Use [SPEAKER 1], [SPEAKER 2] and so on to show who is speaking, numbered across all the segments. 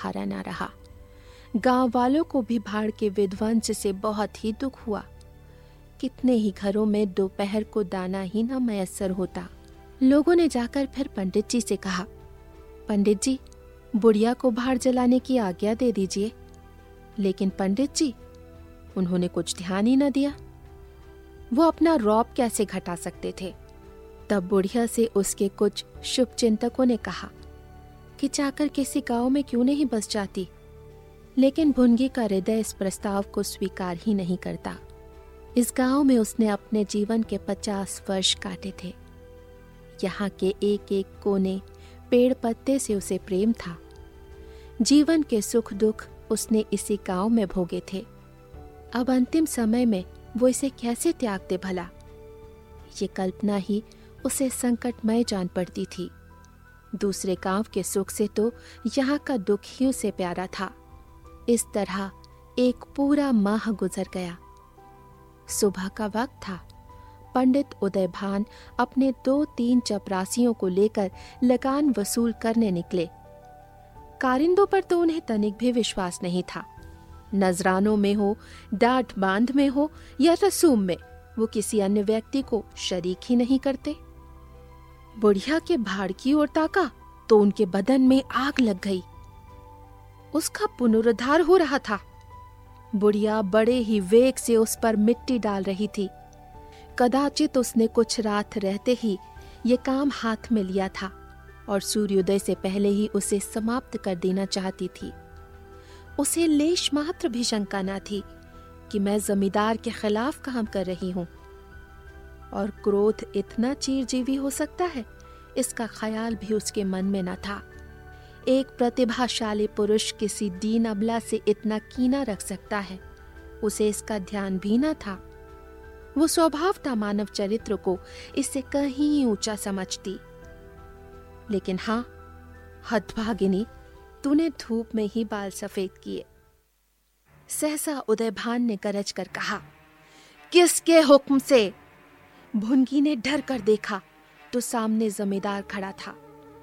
[SPEAKER 1] सहारा ना रहा। गांव वालों को भी बाढ़ के विध्वंस से बहुत ही दुख हुआ। कितने ही घरों में दोपहर को दाना ही न मयस्सर होता। लोगों ने जाकर फिर पंडित जी से कहा, पंडित जी, बुढ़िया को बाहर जलाने की आज्ञा दे दीजिए। लेकिन पंडित जी, उन्होंने कुछ ध्यान ही न दिया। वो अपना रौब कैसे घटा सकते थे। तब बुढ़िया से उसके कुछ शुभचिंतकों ने कहा कि जाकर किसी गांव में क्यों नहीं बस जाती। लेकिन भुनगी का हृदय इस प्रस्ताव को स्वीकार ही नहीं करता। इस गांव में उसने अपने जीवन के 50 वर्ष काटे थे। यहाँ के एक एक कोने, पेड़ पत्ते से उसे प्रेम था। जीवन के सुख दुख उसने इसी गांव में भोगे थे। अब अंतिम समय में वो इसे कैसे त्याग दे भला। ये कल्पना ही उसे संकटमय जान पड़ती थी। दूसरे गांव के सुख से तो यहाँ का दुख ही उसे प्यारा था। इस तरह एक पूरा माह गुजर गया। सुबह का वक्त था। पंडित उदयभान अपने 2-3 चपरासियों को लेकर लगान वसूल करने निकले। कारिंदों पर तो उन्हें तनिक भी विश्वास नहीं था। नजरानों में हो, डांट बांध में हो या रसूम में, वो किसी अन्य व्यक्ति को शरीक ही नहीं करते। बुढ़िया के भाड़ की ओर ताका तो उनके बदन में आग लग गई। उसका पुनरुद्धार हो रहा था। बुढ़िया बड़े ही वेग से उस पर मिट्टी डाल रही थी। कदाचित उसने कुछ रात रहते ही ये काम हाथ में लिया था और सूर्योदय से पहले ही उसे समाप्त कर देना चाहती थी। उसे लेश मात्र भी शंका न थी कि मैं जमींदार के खिलाफ काम कर रही हूं। और क्रोध इतना चिरजीवी हो सकता है, इसका ख्याल भी उसके मन में न था। एक प्रतिभाशाली पुरुष किसी दीन अबला से इतना कीना रख सकता है, उसे इसका ध्यान भी न था। वो स्वभावतः मानव चरित्र को इससे कहीं ऊंचा समझती। लेकिन हाँ, हतभागिनी, तूने धूप में ही बाल सफेद किए। सहसा उदयभान ने गरज कर कहा, किसके हुक्म से? भुनगी ने डर कर देखा तो सामने जमींदार खड़ा था।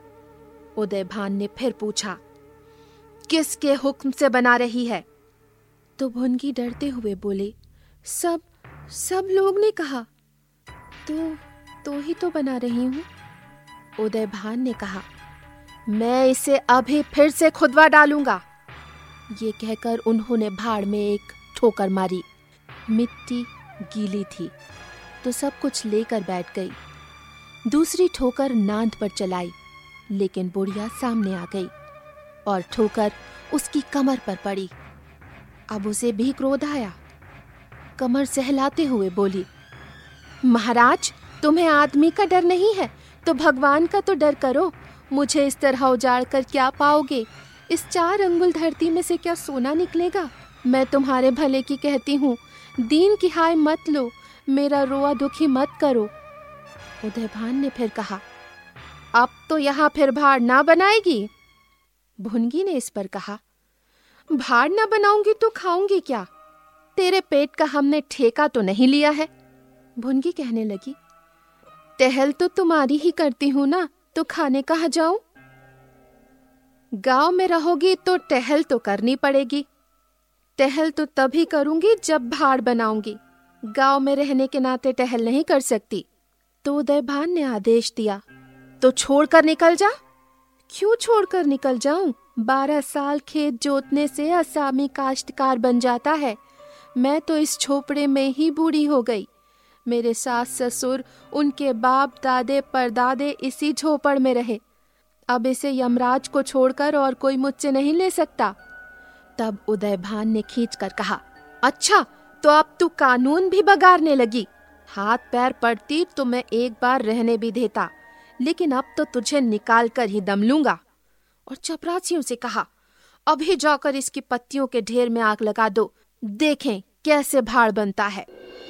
[SPEAKER 1] उदयभान ने फिर पूछा, किसके हुक्म से बना रही है? तो भुनगी डरते हुए बोले, सब लोग ने कहा। तो ही तो बना रही हूं। उदयभान ने कहा, मैं इसे अभी फिर से खुदवा डालूंगा। ये कहकर उन्होंने भाड़ में एक ठोकर मारी। मिट्टी गीली थी तो सब कुछ लेकर बैठ गई। दूसरी ठोकर नांद पर चलाई, लेकिन बुढ़िया सामने आ गई और ठोकर उसकी कमर पर पड़ी। अब उसे भी क्रोध आया। कमर सहलाते हुए बोली, महाराज, तुम्हें आदमी का डर नहीं है तो भगवान का तो डर करो। मुझे इस तरह उजाड़ कर क्या पाओगे? इस 4 अंगुल धरती में से क्या सोना निकलेगा? मैं तुम्हारे भले की कहती हूँ, दीन की हाय मत लो, मेरा रोआ दुखी मत करो। उदयभान ने फिर कहा, अब तो यहाँ फिर भाड़ ना बनाएगी? भुनगी ने इस पर कहा, भाड़ ना बनाऊंगी तो खाऊंगी क्या? तेरे पेट का हमने ठेका तो नहीं लिया है। भुनगी कहने लगी, टहल तो तुम्हारी ही करती हूं ना, तो खाने कहाँ जाऊं? गांव में रहोगी तो टहल तो करनी पड़ेगी। टहल तो तभी करूंगी जब भाड़ बनाऊंगी। गांव में रहने के नाते टहल नहीं कर सकती। तो उदयभान ने आदेश दिया, तो छोड़कर निकल जा। क्यों छोड़कर निकल जाऊं? 12 साल खेत जोतने से असामी काश्तकार बन जाता है। मैं तो इस झोपड़े में ही बूढ़ी हो गई। मेरे सास ससुर, उनके बाप दादे परदादे इसी झोपड़ में रहे। अब इसे यमराज को छोड़कर और कोई मुझसे नहीं ले सकता। तब उदयभान ने खींचकर कहा, अच्छा, तो अब तू कानून भी बगाड़ने लगी। हाथ पैर पड़ती तो मैं एक बार रहने भी देता, लेकिन अब तो तुझे निकाल कर ही दम लूंगा। और चपरासियों से कहा, अभी जाकर इसकी पत्तियों के ढेर में आग लगा दो, देखें कैसे भाड़ बनता है।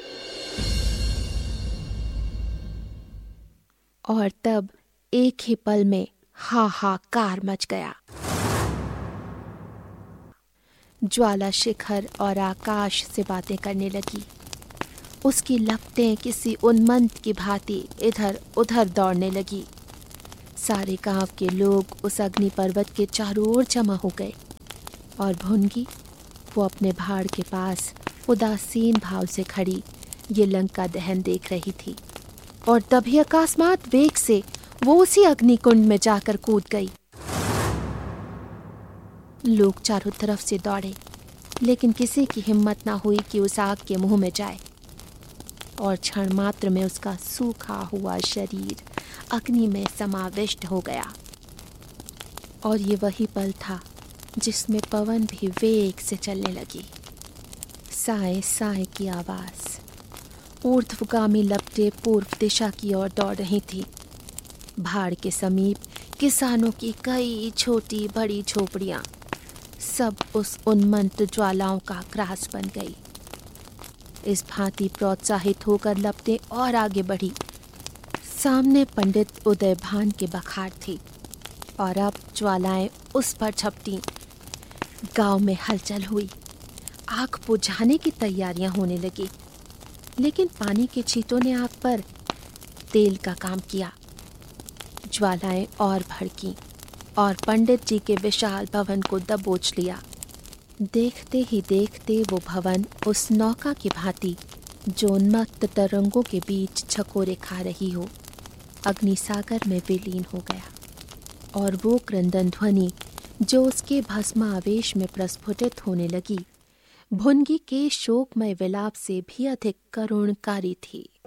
[SPEAKER 1] और तब एक ही पल में हाहाकार मच गया। ज्वाला शिखर और आकाश से बातें करने लगी। उसकी लपटें किसी उन्मत्त की भांति इधर उधर दौड़ने लगी। सारे गांव के लोग उस अग्नि पर्वत के चारों ओर जमा हो गए। और भुनगी वो अपने भाड़ के पास उदासीन भाव से खड़ी ये लंका दहन देख रही थी। और तभी अकस्मात वेग से वो उसी अग्निकुंड में जाकर कूद गई। लोग चारों तरफ से दौड़े, लेकिन किसी की हिम्मत ना हुई कि उस आग के मुंह में जाए, और क्षण मात्र में उसका सूखा हुआ शरीर अग्नि में समाविष्ट हो गया। और ये वही पल था जिसमें पवन भी वेग से चलने लगी। साए साए की आवाज ऊर्ध्वगामी लपटे पूर्व दिशा की ओर दौड़ रही थी। भाड़ के समीप किसानों की कई छोटी बड़ी झोपड़ियां सब उस उन्मत्त ज्वालाओं का ग्रास बन गई। इस भांति प्रोत्साहित होकर लपटें और आगे बढ़ी। सामने पंडित उदयभान के बखार थी और अब ज्वालाएं उस पर झपटी। गांव में हलचल हुई, आग बुझाने की तैयारियां होने लगी, लेकिन पानी के छींटों ने आग पर तेल का काम किया। ज्वालाएं और भड़कीं और पंडित जी के विशाल भवन को दबोच लिया। देखते ही देखते वो भवन उस नौका की भांति जो उन्मत्त तरंगों के बीच छकोरे खा रही हो, अग्निसागर में विलीन हो गया। और वो क्रंदन ध्वनि जो उसके भस्मावेश में प्रस्फुटित होने लगी, भुनगी के शोकमय विलाप से भी अधिक करुणकारी थी।